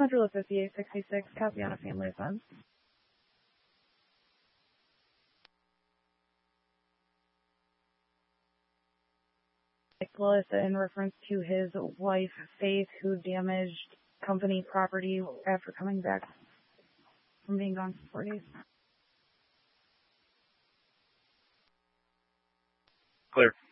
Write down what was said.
Central 5866, copy on a family offense. Nicholas, in reference to his wife, Faith, who damaged company property after coming back from being gone for 4 days. Clear.